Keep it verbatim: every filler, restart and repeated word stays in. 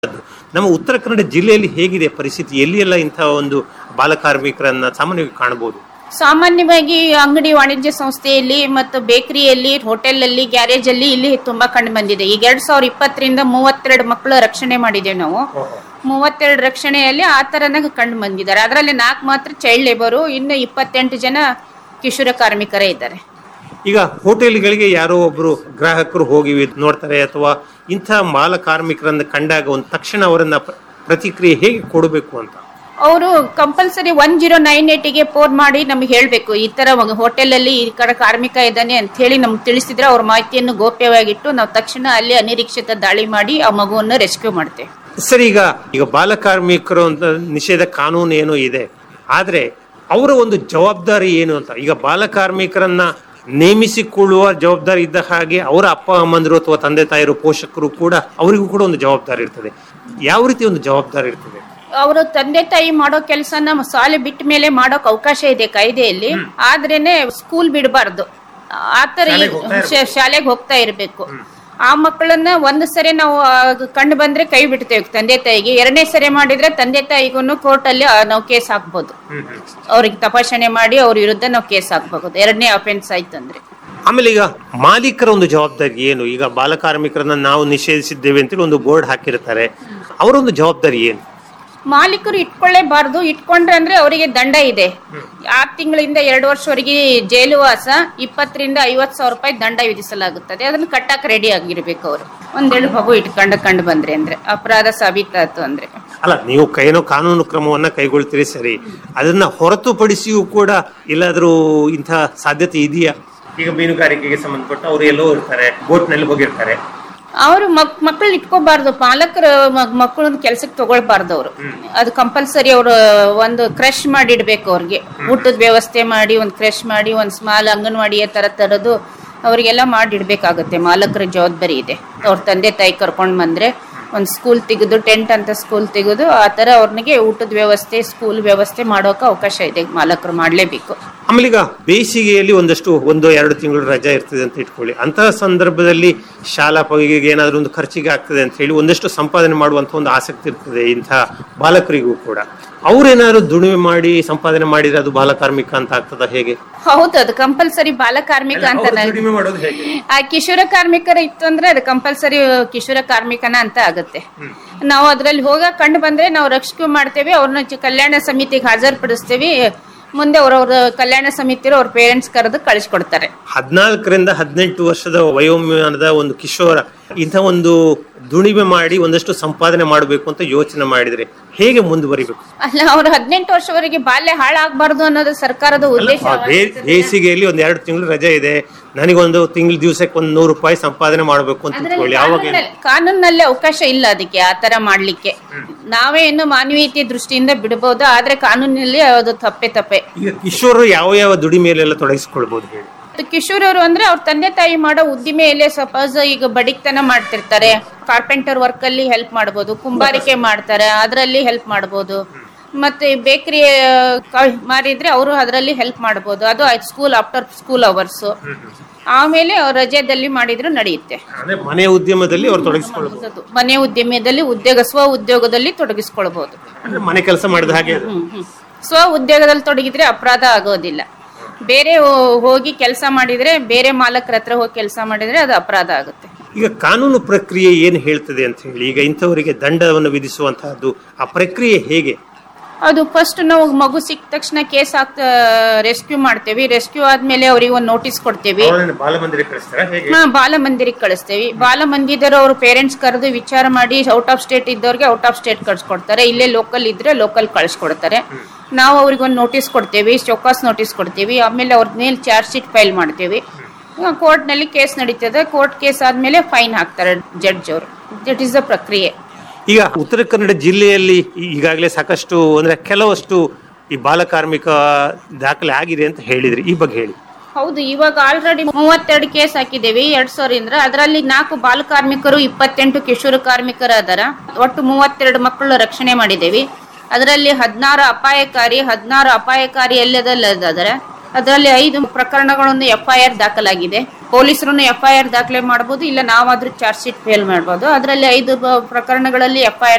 ನಮ್ಮ ಉತ್ತರ ಕನ್ನಡ ಜಿಲ್ಲೆಯಲ್ಲಿ ಹೇಗಿದೆ ಪರಿಸ್ಥಿತಿ? ಎಲ್ಲಿ ಎಲ್ಲ ಇಂತಹ ಒಂದು ಬಾಲಕಾರ್ಮಿಕರನ್ನ ಸಾಮಾನ್ಯವಾಗಿ ಕಾಣಬಹುದು? ಸಾಮಾನ್ಯವಾಗಿ ಅಂಗಡಿ ವಾಣಿಜ್ಯ ಸಂಸ್ಥೆಯಲ್ಲಿ ಮತ್ತು ಬೇಕರಿಯಲ್ಲಿ, ಹೋಟೆಲ್ ಅಲ್ಲಿ, ಗ್ಯಾರೇಜ್ ಅಲ್ಲಿ ಇಲ್ಲಿ ತುಂಬಾ ಕಂಡು ಬಂದಿದೆ. ಈಗ ಎರಡ್ ಸಾವಿರದ ಇಪ್ಪತ್ತರಿಂದ ಮೂವತ್ತೆರಡು ಮಕ್ಕಳು ರಕ್ಷಣೆ ಮಾಡಿದ್ದೇವೆ ನಾವು. ಮೂವತ್ತೆರಡು ರಕ್ಷಣೆಯಲ್ಲಿ ಆ ತರನಾಗ ಕಂಡು ಬಂದಿದ್ದಾರೆ. ಅದರಲ್ಲಿ ನಾಲ್ಕು ಮಾತ್ರ ಚೈಲ್ಡ್ ಲೇಬರು, ಇನ್ನು ಇಪ್ಪತ್ತೆಂಟು ಜನ ಕಿಶೋರ ಕಾರ್ಮಿಕರೇ ಇದ್ದಾರೆ. ಈಗ ಹೋಟೆಲ್ಗಳಿಗೆ ಯಾರೋ ಒಬ್ರು ಗ್ರಾಹಕರು ಹೋಗಿ ನೋಡ್ತಾರೆ ಅಥವಾ ಇಂಥ ಬಾಲ ಕಾರ್ಮಿಕರನ್ನ ಕಂಡಾಗ ಒಂದು ತಕ್ಷಣ ಅವರನ್ನ ಪ್ರತಿಕ್ರಿಯೆ ಹೇಗೆ ಕೊಡಬೇಕು ಅಂತ ಅವರು compulsory one zero nine ಏಟಿಗೆ phone ಮಾಡಿ ನಮ್ಗೆ ಹೇಳ್ಬೇಕು, ಈ ತರ ಹೋಟೆಲ್ ಅಲ್ಲಿ ಈ ಕಡೆ ಕಾರ್ಮಿಕ ಇದ್ದಾನೆ ಅಂತ ಹೇಳಿ ನಮ್ಗೆ ತಿಳಿಸಿದ್ರೆ ಅವ್ರ ಮಾಹಿತಿಯನ್ನು ಗೋಪ್ಯವಾಗಿಟ್ಟು ನಾವು ತಕ್ಷಣ ಅಲ್ಲಿ ಅನಿರೀಕ್ಷಿತ ದಾಳಿ ಮಾಡಿ ಆ ಮಗುವನ್ನು ರೆಸ್ಕ್ಯೂ ಮಾಡ್ತೇವೆ. ಸರಿ, ಈಗ ಈಗ ಬಾಲ ಕಾರ್ಮಿಕರು ಅಂತ ನಿಷೇಧ ಕಾನೂನು ಏನೋ ಇದೆ, ಆದ್ರೆ ಅವರ ಒಂದು ಜವಾಬ್ದಾರಿ ಏನು ಅಂತ. ಈಗ ಬಾಲ ಕಾರ್ಮಿಕರನ್ನ ನೇಮಿಸಿಕೊಳ್ಳುವ ಜವಾಬ್ದಾರಿ ಇದ್ದ ಹಾಗೆ ಅವರ ಅಪ್ಪ ಅಮ್ಮಂದಿರು ಅಥವಾ ತಂದೆ ತಾಯಿರು, ಪೋಷಕರು ಕೂಡ ಅವರಿಗೂ ಕೂಡ ಒಂದು ಜವಾಬ್ದಾರಿ ಇರ್ತದೆ. ಯಾವ ರೀತಿ ಒಂದು ಜವಾಬ್ದಾರಿ ಇರ್ತದೆ? ಅವರು ತಂದೆ ತಾಯಿ ಮಾಡೋ ಕೆಲಸನ ಶಾಲೆ ಬಿಟ್ಟ ಮೇಲೆ ಮಾಡೋಕ್ ಅವಕಾಶ ಇದೆ ಕಾಯ್ದೆಯಲ್ಲಿ, ಆದ್ರೇನೆ ಸ್ಕೂಲ್ ಬಿಡಬಾರ್ದು. ಆತರ ಶಾಲೆಗೆ ಹೋಗ್ತಾ ಇರ್ಬೇಕು. ಆ ಮಕ್ಕಳನ್ನ ಒಂದು ಸರಿ ನಾವು ಕಂಡು ಬಂದ್ರೆ ಕೈ ಬಿಡ್ತೇವೆ ತಂದೆ ತಾಯಿಗೆ. ಎರಡನೇ ಸರಿ ಮಾಡಿದ್ರೆ ತಂದೆ ತಾಯಿಗೂ ಕೋರ್ಟ್ ಅಲ್ಲಿ ನಾವು ಕೇಸ್ ಹಾಕ್ಬಹುದು. ಅವ್ರಿಗೆ ತಪಾಸಣೆ ಮಾಡಿ ಅವ್ರ ವಿರುದ್ಧ ನಾವು ಕೇಸ್ ಹಾಕ್ಬಹುದು, ಎರಡನೇ ಅಫೆನ್ಸ್ ಆಯ್ತು ಅಂದ್ರೆ. ಆಮೇಲೆ ಈಗ ಮಾಲೀಕರ ಒಂದು ಜವಾಬ್ದಾರಿ ಏನು? ಈಗ ಬಾಲ ಕಾರ್ಮಿಕರನ್ನ ನಾವು ನಿಷೇಧಿಸಿದ್ದೇವೆ ಅಂತೇಳಿ ಒಂದು ಬೋರ್ಡ್ ಹಾಕಿರ್ತಾರೆ, ಅವರೊಂದು ಜವಾಬ್ದಾರಿ ಏನು? ಮಾಲೀಕರು ಇಟ್ಕೊಳ್ಳೇಬಾರ್ದು. ಇಟ್ಕೊಂಡ್ರೆ ಅಂದ್ರೆ ಅವರಿಗೆ ದಂಡ ಇದೆ. ಆರು ತಿಂಗಳಿಂದ ಎರಡು ವರ್ಷವರೆಗೆ ಜೈಲುವಾಸ, ಇಪ್ಪತ್ತರಿಂದ ಐವತ್ತು ಸಾವಿರ ರೂಪಾಯಿ ದಂಡ ವಿಧಿಸಲಾಗುತ್ತದೆ. ಅದನ್ನು ಕಟ್ಟಕ್ಕೆ ರೆಡಿ ಆಗಿರ್ಬೇಕು. ಅವರು ಒಂದೆರಡು ಮಗು ಇಟ್ಕೊಂಡು ಕಂಡು ಬಂದ್ರೆ ಅಂದ್ರೆ ಅಪರಾಧ ಸಾಬೀತಾಯ್ತು ಅಂದ್ರೆ. ಅಲ್ಲ, ನೀವು ಕೈನೋ ಕಾನೂನು ಕ್ರಮವನ್ನ ಕೈಗೊಳ್ತೀರಿ ಸರಿ, ಅದನ್ನ ಹೊರತುಪಡಿಸಿಯೂ ಕೂಡ ಎಲ್ಲಾದ್ರೂ ಇಂಥ ಸಾಧ್ಯತೆ ಇದೆಯಾ? ಈಗ ಮೀನುಗಾರಿಕೆಗೆ ಸಂಬಂಧಪಟ್ಟ ಅವರು ಎಲ್ಲೋ ಇರ್ತಾರೆ, ಬೋಟ್ ನಲ್ಲಿ ಹೋಗಿರ್ತಾರೆ, ಅವರು ಮಕ್ ಮಕ್ಕಳನ್ನ ಇಟ್ಕೋಬಾರ್ದು. ಪಾಲಕರು ಮಕ್ಕಳನ್ನ ಕೆಲ್ಸಕ್ಕೆ ತಗೊಳ್ಬಾರ್ದು. ಅವರು ಅದು ಕಂಪಲ್ಸರಿ ಅವರು ಒಂದು ಕ್ರಶ್ ಮಾಡಿ ಇಡ್ಬೇಕು. ಅವ್ರಿಗೆ ಊಟದ ವ್ಯವಸ್ಥೆ ಮಾಡಿ, ಒಂದು ಕ್ರಶ್ ಮಾಡಿ, ಒಂದು ಸ್ಮಾಲ್ ಅಂಗನವಾಡಿಯ ತರ ತರದು ಅವರಿಗೆಲ್ಲ ಮಾಡಿ ಇಡ್ಬೇಕಾಗುತ್ತೆ. ಮಾಲಕರ ಜವಾಬ್ದಾರಿ ಇದೆ. ಅವ್ರ ತಂದೆ ತಾಯಿ ಕರ್ಕೊಂಡ್ ಬಂದ್ರೆ ಒಂದು ಸ್ಕೂಲ್ ತೆಗೆದು, ಟೆಂಟ್ ಅಂತ ಸ್ಕೂಲ್ ತೆಗೆದು ಆ ತರ ಅವ್ರಿಗೆ ಊಟದ ವ್ಯವಸ್ಥೆ, ಸ್ಕೂಲ್ ವ್ಯವಸ್ಥೆ ಮಾಡೋಕೆ ಅವಕಾಶ ಇದೆ. ಮಾಲಕರು ಮಾಡ್ಲೇಬೇಕು. ಆಮೇಲೆ ಈಗ ಬೇಸಿಗೆಯಲ್ಲಿ ಒಂದಷ್ಟು ಒಂದು ಎರಡು ತಿಂಗಳು ರಜಾ ಇರ್ತದೆ ಅಂತ ಇಟ್ಕೊಳ್ಳಿ. ಅಂತಹ ಸಂದರ್ಭದಲ್ಲಿ ಶಾಲಾ ಪಗಿಗೆ ಏನಾದ್ರೂ ಒಂದು ಖರ್ಚಿಗೆ ಆಗ್ತದೆ ಅಂತ ಹೇಳಿ ಒಂದಷ್ಟು ಸಂಪಾದನೆ ಮಾಡುವಂತ ಒಂದು ಆಸಕ್ತಿ ಇರ್ತದೆ ಇಂಥ ಬಾಲಕರಿಗೂ ಕೂಡ. ಅವ್ರೇನಾದ್ರು ದುಡಿಮೆ ಮಾಡಿ ಸಂಪಾದನೆ ಮಾಡಿದ್ರೆ ಅದು ಬಾಲ ಕಾರ್ಮಿಕ ಅಂತ ಆಗ್ತದ ಹೇಗೆ? ಹೌದು, ಅದು ಕಂಪಲ್ಸರಿ ಬಾಲ ಕಾರ್ಮಿಕ ಅಂತ. ಆ ಕಿಶೋರ ಕಾರ್ಮಿಕರ ಇತ್ತು ಅಂದ್ರೆ ಅದು ಕಂಪಲ್ಸರಿ ಕಿಶೋರ ಕಾರ್ಮಿಕನ ಅಂತ ಆಗುತ್ತೆ. ನಾವು ಅದ್ರಲ್ಲಿ ಹೋಗ ಕಂಡು ಬಂದ್ರೆ ನಾವು ರೆಸ್ಕ್ಯೂ ಮಾಡ್ತೇವೆ. ಅವ್ರನ್ನ ಕಲ್ಯಾಣ ಸಮಿತಿಗೆ ಹಾಜರುಪಡಿಸ್ತೇವೆ. ಮುಂದೆ ಅವ್ರವ್ರ ಕಲ್ಯಾಣ ಸಮಿತಿಯರು ಅವ್ರ ಪೇರೆಂಟ್ಸ್ ಕರೆದು ಕಳಿಸ್ಕೊಡ್ತಾರೆ. ಹದಿನಾಲ್ಕರಿಂದ ಹದಿನೆಂಟು ವರ್ಷದ ವಯೋಮಾನದ ಒಂದು ಕಿಶೋರ ಇಂಥ ಒಂದು ದುಡಿಮೆ ಮಾಡಿ ಒಂದಷ್ಟು ಸಂಪಾದನೆ ಮಾಡಬೇಕು ಅಂತ ಯೋಚನೆ ಮಾಡಿದ್ರೆ ಹೇಗೆ ಮುಂದುವರಿಬೇಕು? ಅಲ್ಲ, ಅವ್ರು ಹದಿನೆಂಟು ವರ್ಷವರೆಗೆ ಬಾಲ್ಯ ಹಾಳಾಗಬಾರ್ದು ಅನ್ನೋದು ಸರ್ಕಾರದ ಉದ್ದೇಶ. ಬೇಸಿಗೆಯಲ್ಲಿ ಒಂದ್ ಎರಡು ತಿಂಗಳು ರಜೆ ಇದೆ, ನನಗೊಂದು ತಿಂಗಳ ದಿವಸಕ್ಕೆ ಒಂದ್ ನೂರು ರೂಪಾಯಿ ಸಂಪಾದನೆ ಮಾಡಬೇಕು ಅಂತ ಇಟ್ಕೊಳ್ಳಿ. ಯಾವಾಗ ಕಾನೂನಲ್ಲಿ ಅವಕಾಶ ಇಲ್ಲ ಅದಕ್ಕೆ, ಆ ತರ ಮಾಡ್ಲಿಕ್ಕೆ. ನಾವೇ ಇನ್ನು ಮಾನವೀಯತೆ ದೃಷ್ಟಿಯಿಂದ ಬಿಡಬಹುದು, ಆದ್ರೆ ಕಾನೂನಿನಲ್ಲಿ ಅದು ತಪ್ಪೆ ತಪ್ಪೆ. ಈಗ ಕಿಶೋರರು ಯಾವ ಯಾವ ದುಡಿಮೆಯಲ್ಲೆಲ್ಲ ತೊಡಗಿಸಿಕೊಳ್ಬಹುದು ಹೇಳಿ? ಕಿಶೋರರು ಅಂದ್ರೆ ಅವ್ರ ತಂದೆ ತಾಯಿ ಮಾಡೋ ಉದ್ದಿಮೆಯಲ್ಲೇ, ಸಪೋಸ್ ಈಗ ಬಡಿಕ್ತನ ಮಾಡ್ತಿರ್ತಾರೆ, ಕಾರ್ಪೆಂಟರ್ ವರ್ಕ್ ಅಲ್ಲಿ ಹೆಲ್ಪ್ ಮಾಡಬಹುದು, ಕುಂಬಾರಿಕೆ ಮಾಡ್ತಾರೆ ಅದರಲ್ಲಿ ಹೆಲ್ಪ್ ಮಾಡಬಹುದು, ಮತ್ತೆ ಬೇಕರಿ ಮಾರಿದ್ರೆ ಅವರು ಅದರಲ್ಲಿ ಹೆಲ್ಪ್ ಮಾಡಬಹುದು. ಅದು ಸ್ಕೂಲ್ ಆಫ್ಟರ್ ಸ್ಕೂಲ್ ಅವರ್ಸ್. ಆಮೇಲೆ ರಜೆದಲ್ಲಿ ಮಾಡಿದ್ರು ನಡೆಯುತ್ತೆ. ಮನೆ ಉದ್ಯಮದಲ್ಲಿ ಅವರು ತೊಡಗಿಸಿಕೊಳ್ಳಬಹುದು. ಮನೆ ಉದ್ಯಮದಲ್ಲಿ ಉದ್ಯೋಗ, ಸ್ವ ಉದ್ಯೋಗದಲ್ಲಿ ತೊಡಗಿಸ್ಕೊಳ್ಬಹುದು. ಮನೆ ಕೆಲಸ ಮಾಡಿದ ಹಾಗೆ ಸ್ವ ಉದ್ಯೋಗದಲ್ಲಿ ತೊಡಗಿದ್ರೆ ಅಪರಾಧ ಆಗೋದಿಲ್ಲ. ಬೇರೆ ಹೋಗಿ ಕೆಲಸ ಮಾಡಿದ್ರೆ, ಬೇರೆ ಮಾಲಕರ ಹತ್ರ ಹೋಗಿ ಕೆಲಸ ಮಾಡಿದ್ರೆ ಅದು ಅಪರಾಧ ಆಗುತ್ತೆ. ಈಗ ಕಾನೂನು ಪ್ರಕ್ರಿಯೆ ಏನು ಹೇಳ್ತದೆ ಅಂತ ಹೇಳಿ, ಈಗ ಇಂಥವರಿಗೆ ದಂಡವನ್ನು ವಿಧಿಸುವಂತಹದ್ದು ಆ ಪ್ರಕ್ರಿಯೆ ಹೇಗೆ? ಅದು ಫಸ್ಟ್ ನಾವು ಮಗು ಸಿಕ್ಕ ತಕ್ಷಣ ಕೇಸ್ ಹಾಕ್ತಾ ರೆಸ್ಕ್ಯೂ ಮಾಡ್ತೇವೆ. ರೆಸ್ಕ್ಯೂ ಆದ್ಮೇಲೆ ಅವ್ರಿಗೆ ಒಂದು ನೋಟಿಸ್ ಕೊಡ್ತೇವೆ. ಹಾ, ಬಾಲ ಮಂದಿರಿಗೆ ಕಳಿಸ್ತೇವೆ. ಬಾಲ ಮಂದಿರದವರು ಅವ್ರ ಪೇರೆಂಟ್ಸ್ ಕರೆದು ವಿಚಾರ ಮಾಡಿ ಔಟ್ ಆಫ್ ಸ್ಟೇಟ್ ಇದ್ದವ್ರಿಗೆ ಔಟ್ ಆಫ್ ಸ್ಟೇಟ್ ಕಳ್ಸಿಕೊಡ್ತಾರೆ. ಇಲ್ಲೇ ಲೋಕಲ್ ಇದ್ರೆ ಲೋಕಲ್ ಕಳ್ಸಿಕೊಡ್ತಾರೆ. ನಾವು ಅವ್ರಿಗೆ ಒಂದು ನೋಟಿಸ್ ಕೊಡ್ತೇವೆ, ಚೌಕಾಸ್ ನೋಟಿಸ್ ಕೊಡ್ತೀವಿ. ಆಮೇಲೆ ಅವ್ರ ಮೇಲೆ ಚಾರ್ಜ್ ಶೀಟ್ ಫೈಲ್ ಮಾಡ್ತೇವೆ. ಕೋರ್ಟ್ ನಲ್ಲಿ ಕೇಸ್ ನಡೀತದೆ. ಕೋರ್ಟ್ ಕೇಸ್ ಆದ್ಮೇಲೆ ಫೈನ್ ಹಾಕ್ತಾರೆ ಜಡ್ಜ್ ಅವರು. ದಟ್ ಈಸ್ ದ ಪ್ರಕ್ರಿಯೆ. ಈಗ ಉತ್ತರ ಕನ್ನಡ ಜಿಲ್ಲೆಯಲ್ಲಿ ಈಗಾಗಲೇ ಸಾಕಷ್ಟು ಅಂದ್ರೆ ಕೆಲವಷ್ಟು ಈ ಬಾಲ ಕಾರ್ಮಿಕ ದಾಖಲೆ ಆಗಿದೆ ಅಂತ ಹೇಳಿದ್ರಿ, ಈ ಬಗ್ಗೆ ಹೇಳಿ. ಹೌದು, ಇವಾಗ ಆಲ್ರೆಡಿ ಮೂವತ್ತೆರಡು ಕೇಸ್ ಹಾಕಿದ್ದೇವೆ ಎರಡ್ ಸಾವಿರದಿಂದ. ಅದರಲ್ಲಿ ನಾಲ್ಕು ಬಾಲ ಕಾರ್ಮಿಕರು, ಇಪ್ಪತ್ತೆಂಟು ಕಿಶೋರ ಕಾರ್ಮಿಕರು ಅದರ ಒಟ್ಟು ಮೂವತ್ತೆರಡು ಮಕ್ಕಳು ರಕ್ಷಣೆ ಮಾಡಿದ್ದೇವೆ. ಅದರಲ್ಲಿ ಹದಿನಾರು ಅಪಾಯಕಾರಿ ಹದಿನಾರು ಅಪಾಯಕಾರಿ ಎಲ್ಲದಲ್ಲದಾದರೆ ಅದರಲ್ಲಿ ಐದು ಪ್ರಕರಣಗಳನ್ನು ಎಫ್ಐಆರ್ ದಾಖಲಾಗಿದೆ. ಪೊಲೀಸರನ್ನು ಎಫ್ಐಆರ್ ದಾಖಲೆ ಮಾಡಬಹುದು, ಇಲ್ಲ ನಾವಾದ್ರೂ ಚಾರ್ಜ್ ಶೀಟ್ ಫೇಲ್ ಮಾಡಬಹುದು. ಅದರಲ್ಲಿ ಐದು ಪ್ರಕರಣಗಳಲ್ಲಿ ಎಫ್ಐಆರ್